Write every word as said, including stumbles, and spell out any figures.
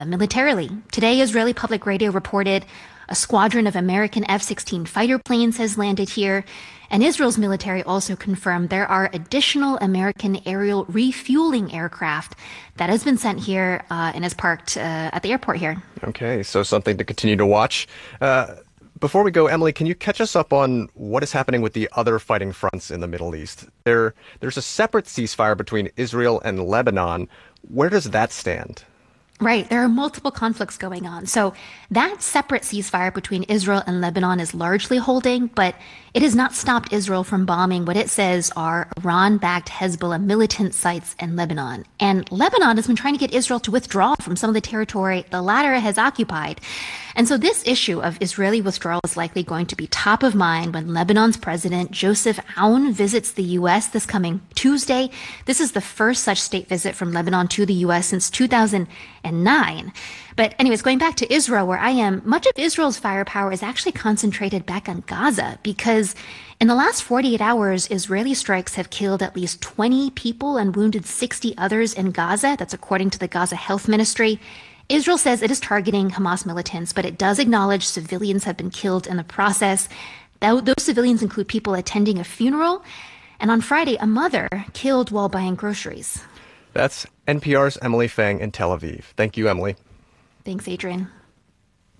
militarily. Today, Israeli Public Radio reported a squadron of American F sixteen fighter planes has landed here. And Israel's military also confirmed there are additional American aerial refueling aircraft that has been sent here uh, and is parked uh, at the airport here. Okay, so something to continue to watch. Uh, before we go, Emily, can you catch us up on what is happening with the other fighting fronts in the Middle East? There, there's a separate ceasefire between Israel and Lebanon. Where does that stand? Right. There are multiple conflicts going on. So that separate ceasefire between Israel and Lebanon is largely holding, but it has not stopped Israel from bombing what it says are Iran-backed Hezbollah militant sites in Lebanon. And Lebanon has been trying to get Israel to withdraw from some of the territory the latter has occupied. And so this issue of Israeli withdrawal is likely going to be top of mind when Lebanon's president, Joseph Aoun, visits the U S this coming Tuesday. This is the first such state visit from Lebanon to the U S since two thousand nine. But anyways, going back to Israel, where I am, much of Israel's firepower is actually concentrated back on Gaza because in the last forty-eight hours, Israeli strikes have killed at least twenty people and wounded sixty others in Gaza. That's according to the Gaza Health Ministry. Israel says it is targeting Hamas militants, but it does acknowledge civilians have been killed in the process. Those civilians include people attending a funeral, and on Friday, a mother killed while buying groceries. That's N P R's Emily Feng in Tel Aviv. Thank you, Emily. Thanks, Adrian.